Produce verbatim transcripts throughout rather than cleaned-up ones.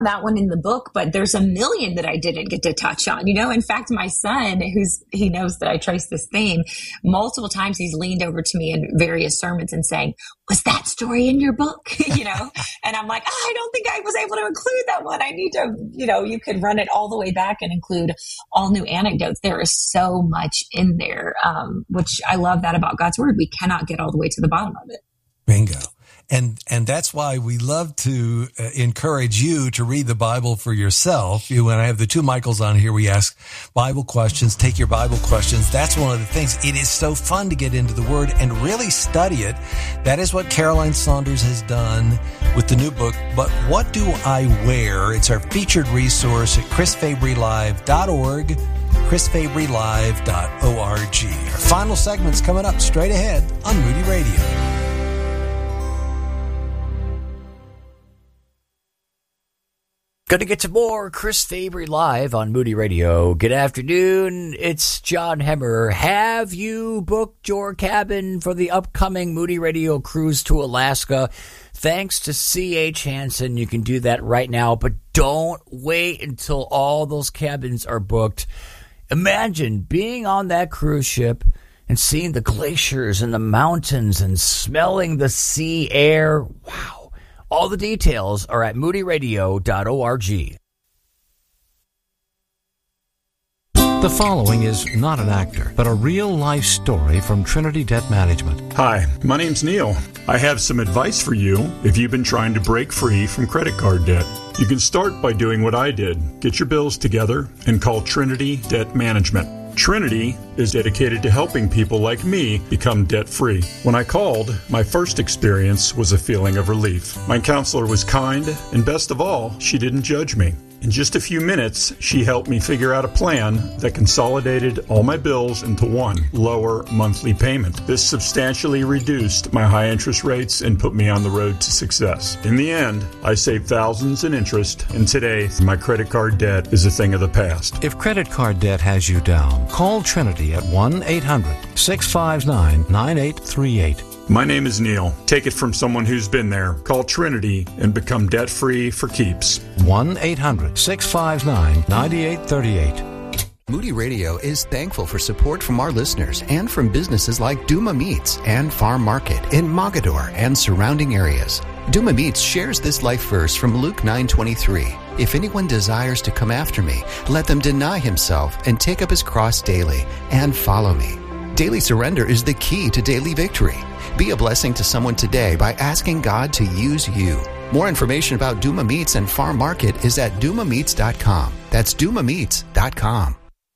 that one in the book, but there's a million that I didn't get to touch on. You know, in fact, my son, who's, he knows that I trace this theme, multiple times he's leaned over to me in various sermons and saying, was that story in your book? You know, and I'm like, oh, I don't think I was able to include that one. I need to, you know, you could run it all the way back and include all new anecdotes. There is so much in there, um, which I love that about God's word. We cannot get all the way to the bottom of it. Bingo. And and that's why we love to uh, encourage you to read the Bible for yourself. You, when I have the two Michaels on here, we ask Bible questions, take your Bible questions. That's one of the things. It is so fun to get into the Word and really study it. That is what Caroline Saunders has done with the new book, But What Do I Wear? It's our featured resource at chris fabry live dot org, chris fabry live dot org. Our final segment's coming up straight ahead on Moody Radio. Going to get to more Chris Fabry Live on Moody Radio. Good afternoon. It's John Hemmer. Have you booked your cabin for the upcoming Moody Radio cruise to Alaska? Thanks to C H. Hansen, you can do that right now, but don't wait until all those cabins are booked. Imagine being on that cruise ship and seeing the glaciers and the mountains and smelling the sea air. Wow. All the details are at moody radio dot org. The following is not an actor, but a real-life story from Trinity Debt Management. Hi, my name's Neil. I have some advice for you if you've been trying to break free from credit card debt. You can start by doing what I did. Get your bills together and call Trinity Debt Management. Trinity is dedicated to helping people like me become debt-free. When I called, my first experience was a feeling of relief. My counselor was kind, and best of all, she didn't judge me. In just a few minutes, she helped me figure out a plan that consolidated all my bills into one lower monthly payment. This substantially reduced my high interest rates and put me on the road to success. In the end, I saved thousands in interest, and today, my credit card debt is a thing of the past. If credit card debt has you down, call Trinity at one eight hundred six five nine nine eight three eight. My name is Neil. Take it from someone who's been there. Call Trinity and become debt-free for keeps. one eight hundred six five nine nine eight three eight. Moody Radio is thankful for support from our listeners and from businesses like Duma Meats and Farm Market in Mogador and surrounding areas. Duma Meats shares this life verse from Luke nine twenty-three. If anyone desires to come after me, let them deny himself and take up his cross daily and follow me. Daily surrender is the key to daily victory. Be a blessing to someone today by asking God to use you. More information about Duma Meats and Farm Market is at duma meats dot com. That's duma meats dot com.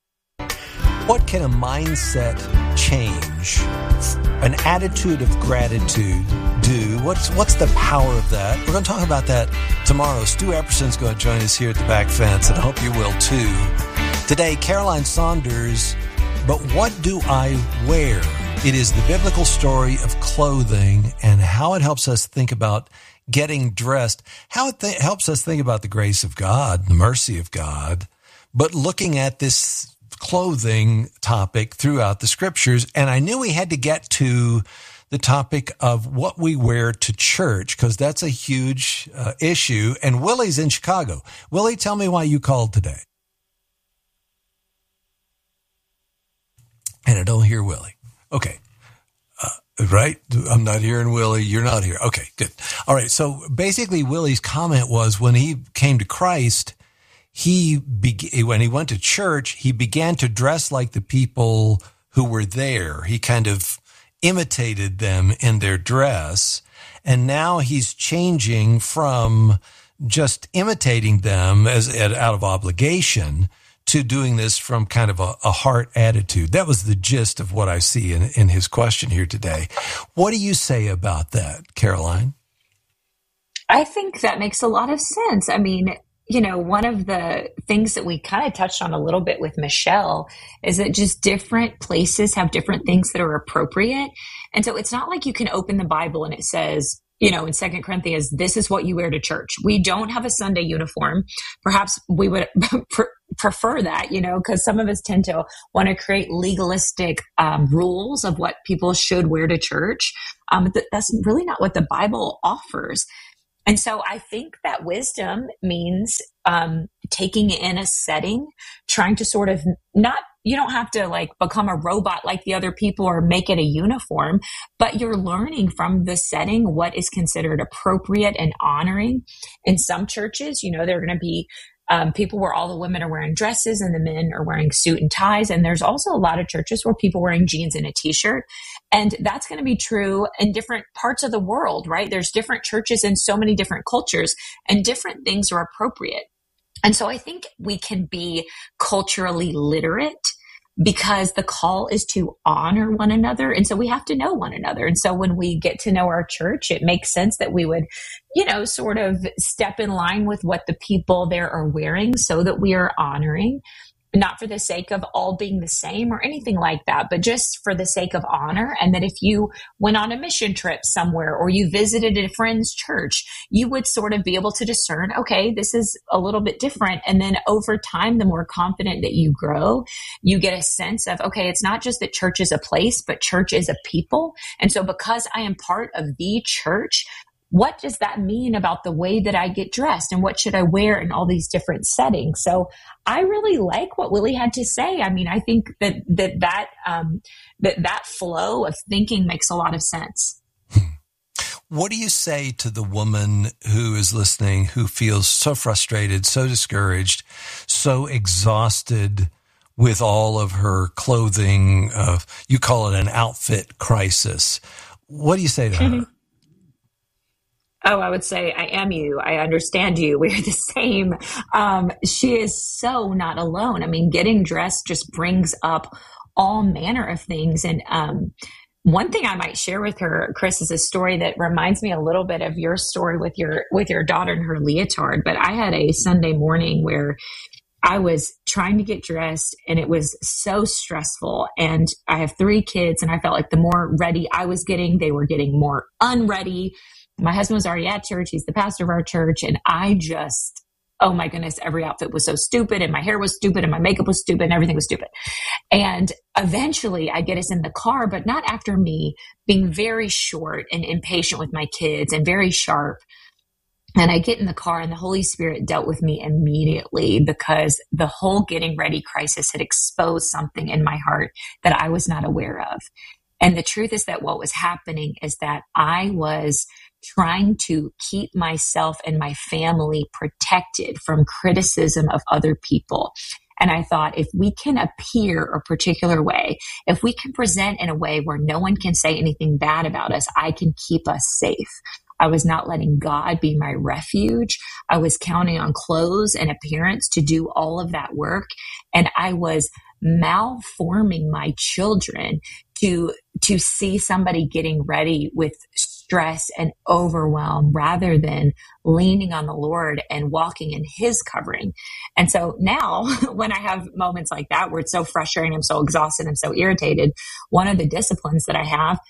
What can a mindset change, an attitude of gratitude do? What's what's the power of that? We're going to talk about that tomorrow. Stu Epperson's going to join us here at the back fence, and I hope you will too. Today, Caroline Saunders, But What Do I Wear? It is the biblical story of clothing and how it helps us think about getting dressed, how it th- helps us think about the grace of God, the mercy of God, but looking at this clothing topic throughout the scriptures. And I knew we had to get to the topic of what we wear to church, because that's a huge uh, issue. And Willie's in Chicago. Willie, tell me why you called today. And I don't hear Willie. Okay. Uh, right? I'm not hearing Willie. You're not here. Okay, good. All right. So basically, Willie's comment was when he came to Christ, he be- when he went to church, he began to dress like the people who were there. He kind of imitated them in their dress. And now he's changing from just imitating them as out of obligation to doing this from kind of a, a heart attitude. That was the gist of what I see in, in his question here today. What do you say about that, Caroline? I think that makes a lot of sense. I mean, you know, one of the things that we kind of touched on a little bit with Michelle is that just different places have different things that are appropriate. And so it's not like you can open the Bible and it says, you know, in Second Corinthians, this is what you wear to church. We don't have a Sunday uniform. Perhaps we would prefer that, you know, because some of us tend to want to create legalistic um, rules of what people should wear to church. Um, but that's really not what the Bible offers. And so I think that wisdom means um, taking in a setting, trying to sort of not, you don't have to like become a robot like the other people or make it a uniform, but you're learning from the setting what is considered appropriate and honoring. In some churches, you know, they're going to be Um, people where all the women are wearing dresses and the men are wearing suit and ties. And there's also a lot of churches where people wearing jeans and a t-shirt. And that's going to be true in different parts of the world, right? There's different churches in so many different cultures, and different things are appropriate. And so I think we can be culturally literate because the call is to honor one another. And so we have to know one another. And so when we get to know our church, it makes sense that we would, you know, sort of step in line with what the people there are wearing so that we are honoring, not for the sake of all being the same or anything like that, but just for the sake of honor. And that if you went on a mission trip somewhere or you visited a friend's church, you would sort of be able to discern, okay, this is a little bit different. And then over time, the more confident that you grow, you get a sense of, okay, it's not just that church is a place, but church is a people. And so because I am part of the church, what does that mean about the way that I get dressed and what should I wear in all these different settings? So I really like what Willie had to say. I mean, I think that that that um, that that flow of thinking makes a lot of sense. What do you say to the woman who is listening, who feels so frustrated, so discouraged, so exhausted with all of her clothing? Uh, you call it an outfit crisis. What do you say to her? Oh, I would say, I am you. I understand you. We're the same. Um, she is so not alone. I mean, getting dressed just brings up all manner of things. And um, one thing I might share with her, Chris, is a story that reminds me a little bit of your story with your with your daughter and her leotard. But I had a Sunday morning where I was trying to get dressed and it was so stressful. And I have three kids and I felt like the more ready I was getting, they were getting more unready. My husband was already at church. He's the pastor of our church. And I just, oh my goodness, every outfit was so stupid and my hair was stupid and my makeup was stupid and everything was stupid. And eventually I get us in the car, but not after me being very short and impatient with my kids and very sharp. And I get in the car and the Holy Spirit dealt with me immediately because the whole getting ready crisis had exposed something in my heart that I was not aware of. And the truth is that what was happening is that I was trying to keep myself and my family protected from criticism of other people. And I thought, if we can appear a particular way, if we can present in a way where no one can say anything bad about us, I can keep us safe. I was not letting God be my refuge. I was counting on clothes and appearance to do all of that work. And I was malforming my children to, to see somebody getting ready with stress and overwhelm rather than leaning on the Lord and walking in his covering. And so now when I have moments like that where it's so frustrating, I'm so exhausted, I'm so irritated, one of the disciplines that I have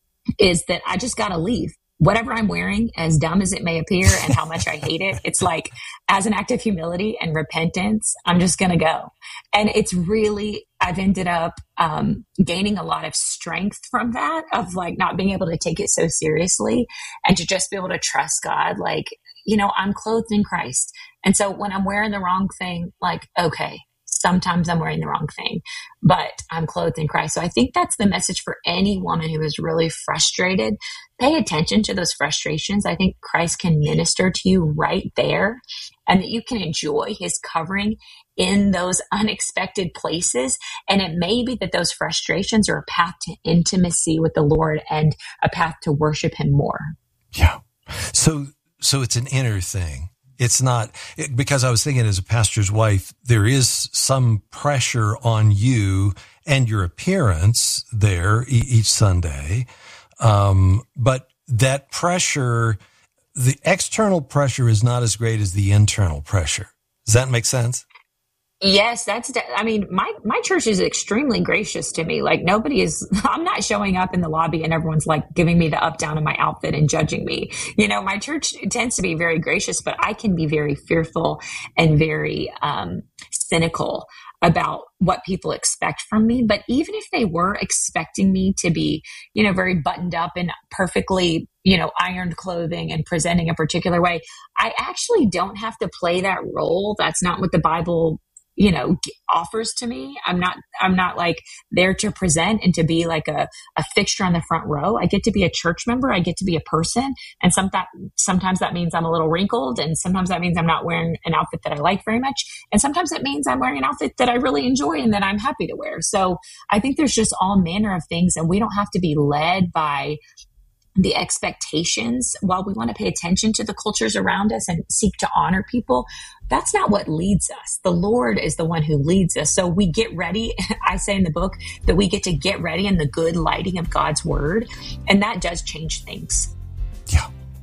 is that I just got to leave. Whatever I'm wearing, as dumb as it may appear and how much I hate it, it's like, as an act of humility and repentance, I'm just going to go. And it's really, I've ended up um, gaining a lot of strength from that, of like not being able to take it so seriously and to just be able to trust God. Like, you know, I'm clothed in Christ. And so when I'm wearing the wrong thing, like, okay, sometimes I'm wearing the wrong thing, but I'm clothed in Christ. So I think that's the message for any woman who is really frustrated. Pay attention to those frustrations. I think Christ can minister to you right there, and that you can enjoy his covering in those unexpected places. And it may be that those frustrations are a path to intimacy with the Lord and a path to worship him more. Yeah. So, so it's an inner thing. It's not, it, because I was thinking as a pastor's wife, there is some pressure on you and your appearance there e- each Sunday. Um, but that pressure, the external pressure is not as great as the internal pressure. Does that make sense? Yes, that's, I mean, my, my church is extremely gracious to me. Like nobody is, I'm not showing up in the lobby and everyone's like giving me the up down in my outfit and judging me. You know, my church tends to be very gracious, but I can be very fearful and very, um, cynical about what people expect from me. But even if they were expecting me to be, you know, very buttoned up in perfectly, you know, ironed clothing and presenting a particular way, I actually don't have to play that role. That's not what the Bible, you know, offers to me. I'm not, I'm not like there to present and to be like a, a fixture on the front row. I get to be a church member. I get to be a person. And some that, sometimes that means I'm a little wrinkled. And sometimes that means I'm not wearing an outfit that I like very much. And sometimes it means I'm wearing an outfit that I really enjoy and that I'm happy to wear. So I think there's just all manner of things, and we don't have to be led by the expectations. While we want to pay attention to the cultures around us and seek to honor people, that's not what leads us. The Lord is the one who leads us. So we get ready. I say in the book that we get to get ready in the good lighting of God's word. And that does change things. Yeah.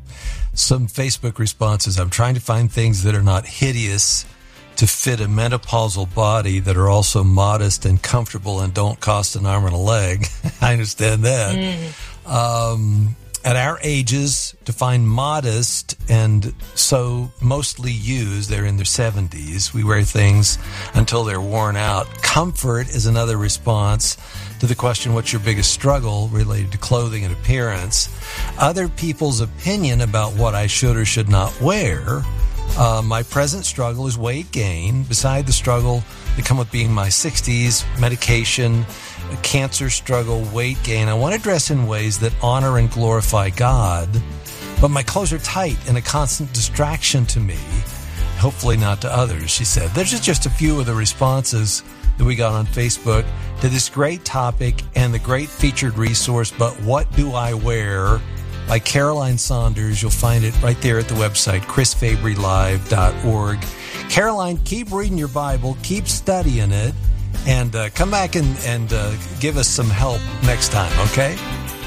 Some Facebook responses. I'm trying to find things that are not hideous to fit a menopausal body that are also modest and comfortable and don't cost an arm and a leg. I understand that. Mm. Um, At our ages, to find modest and so mostly used, they're in their seventies. We wear things until they're worn out. Comfort is another response to the question, what's your biggest struggle related to clothing and appearance? Other people's opinion about what I should or should not wear. Uh, my present struggle is weight gain. Beside the struggle that come with being my sixties, medication, a cancer struggle, weight gain. I want to dress in ways that honor and glorify God, but my clothes are tight and a constant distraction to me, hopefully not to others, she said. There's just a few of the responses that we got on Facebook to this great topic and the great featured resource, But What Do I Wear? By Caroline Saunders. You'll find it right there at the website, chris fabry live dot org. Caroline, keep reading your Bible, keep studying it, and uh, come back and, and uh, give us some help next time, okay?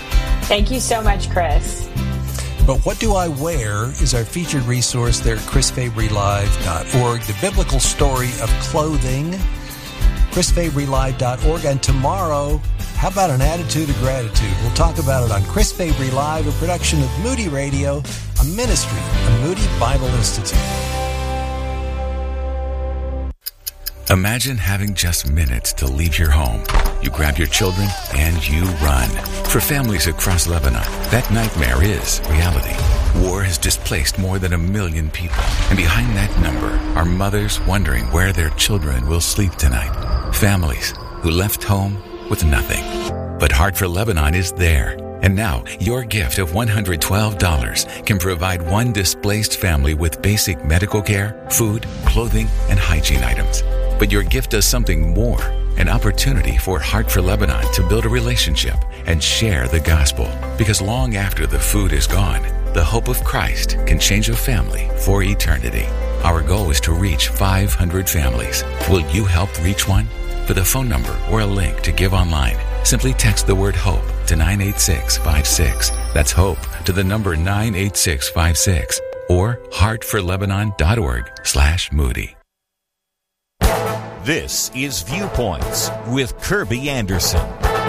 Thank you so much, Chris. But What Do I Wear is our featured resource there at chris fabry live dot org. The biblical story of clothing, chris fabry live dot org. And tomorrow, how about an attitude of gratitude? We'll talk about it on Chris Fabry Live, a production of Moody Radio, a ministry of Moody Bible Institute. Imagine having just minutes to leave your home. You grab your children and you run. For families across Lebanon, that nightmare is reality. War has displaced more than a million people. And behind that number are mothers wondering where their children will sleep tonight. Families who left home with nothing. But Heart for Lebanon is there. And now, your gift of one hundred twelve dollars can provide one displaced family with basic medical care, food, clothing, and hygiene items. But your gift does something more, an opportunity for Heart for Lebanon to build a relationship and share the gospel. Because long after the food is gone, the hope of Christ can change a family for eternity. Our goal is to reach five hundred families. Will you help reach one? For the phone number or a link to give online, simply text the word HOPE to nine eight six five six. That's HOPE to the number nine eight six five six or heart for lebanon dot org slash Moody. This is Viewpoints with Kirby Anderson.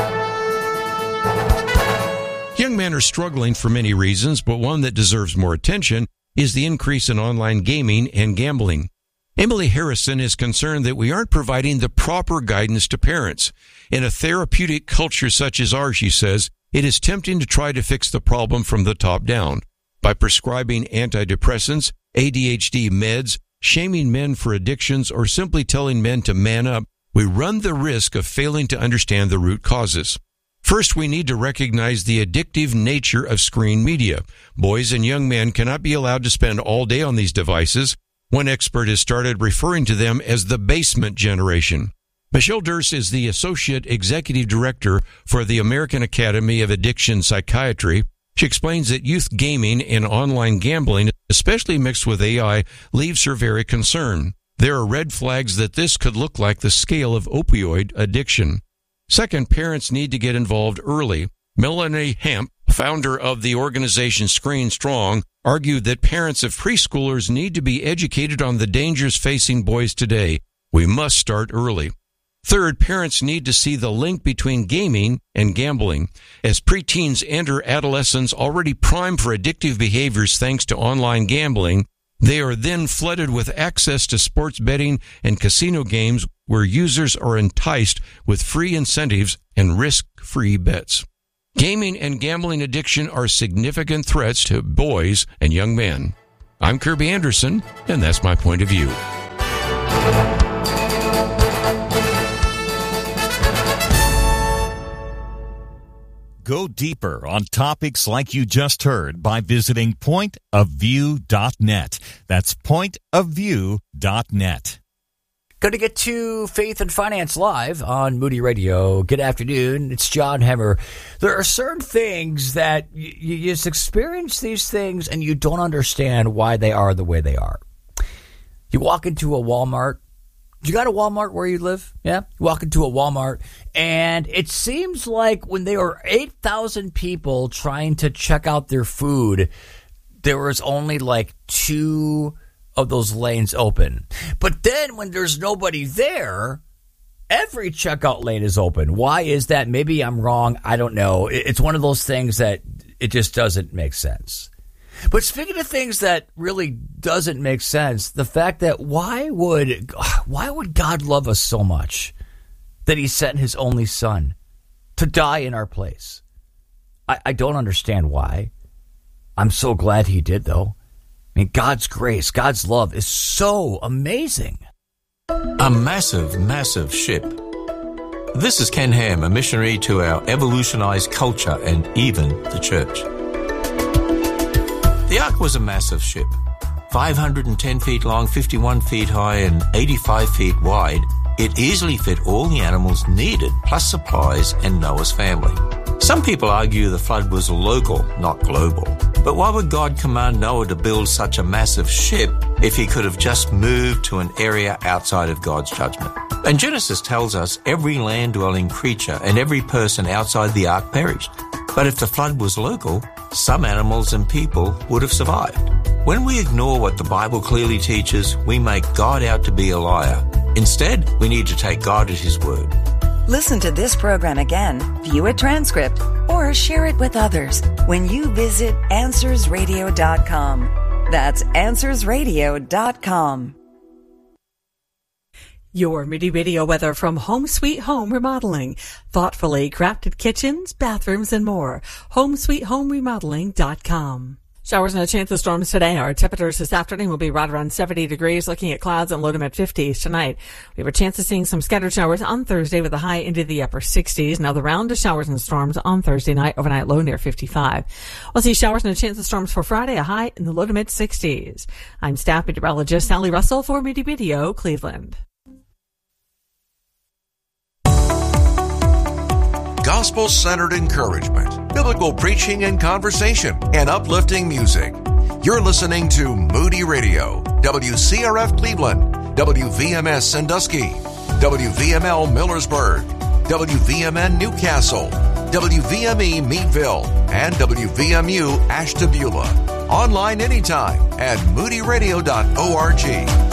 Young men are struggling for many reasons, but one that deserves more attention is the increase in online gaming and gambling. Emily Harrison is concerned that we aren't providing the proper guidance to parents. In a therapeutic culture such as ours, she says, it is tempting to try to fix the problem from the top down by prescribing antidepressants, A D H D meds, shaming men for addictions, or simply telling men to man up. We run the risk of failing to understand the root causes. First, we need to recognize the addictive nature of screen media. Boys and young men cannot be allowed to spend all day on these devices. One expert has started referring to them as the basement generation. Michelle Durst is the Associate Executive Director for the American Academy of Addiction Psychiatry. She explains that youth gaming and online gambling, especially mixed with A I, leaves her very concerned. There are red flags that this could look like the scale of opioid addiction. Second, parents need to get involved early. Melanie Hemp, founder of the organization Screen Strong, argued that parents of preschoolers need to be educated on the dangers facing boys today. We must start early. Third, parents need to see the link between gaming and gambling. As preteens enter adolescence already primed for addictive behaviors thanks to online gambling, they are then flooded with access to sports betting and casino games where users are enticed with free incentives and risk-free bets. Gaming and gambling addiction are significant threats to boys and young men. I'm Kirby Anderson, and that's my point of view. Go deeper on topics like you just heard by visiting point of view dot net. That's point of view dot net. Going to get to Faith and Finance Live on Moody Radio. Good afternoon. It's John Hemmer. There are certain things that you, you just experience these things and you don't understand why they are the way they are. You walk into a Walmart. You got a Walmart where you live? Yeah. You walk into a Walmart and it seems like when there were eight thousand people trying to check out their food, there was only like two of those lanes open. But then when there's nobody there, every checkout lane is open. Why is that? Maybe I'm wrong. I don't know. It's one of those things that it just doesn't make sense. But speaking of things that really doesn't make sense, the fact that why would why would God love us so much that he sent his only son to die in our place? I, I don't understand why. I'm so glad he did, though. I mean, God's grace, God's love is so amazing. A massive, massive ship. This is Ken Ham, a missionary to our evolutionized culture and even the church. The Ark was a massive ship, five hundred ten feet long, fifty-one feet high, and eighty-five feet wide. It easily fit all the animals needed, plus supplies and Noah's family. Some people argue the flood was local, not global. But why would God command Noah to build such a massive ship if he could have just moved to an area outside of God's judgment? And Genesis tells us every land-dwelling creature and every person outside the ark perished. But if the flood was local, some animals and people would have survived. When we ignore what the Bible clearly teaches, we make God out to be a liar. Instead, we need to take God at his word. Listen to this program again, view a transcript, or share it with others when you visit answers radio dot com. That's answers radio dot com. Your Moody Radio weather from Home Sweet Home Remodeling. Thoughtfully crafted kitchens, bathrooms, and more. home sweet home remodeling dot com. Showers and a chance of storms today. Our temperatures this afternoon will be right around seventy degrees, looking at clouds and low to mid fifties tonight. We have a chance of seeing some scattered showers on Thursday with a high into the upper sixties. Now the round of showers and storms on Thursday night, overnight low near fifty-five. We'll see showers and a chance of storms for Friday, a high in the low to mid sixties. I'm staff meteorologist Sally Russell for Moody Video, Cleveland. Gospel-centered encouragement, biblical preaching and conversation, and uplifting music. You're listening to Moody Radio, W C R F Cleveland, W V M S Sandusky, W V M L Millersburg, W V M N Newcastle, W V M E Meadville, and W V M U Ashtabula. Online anytime at moody radio dot org.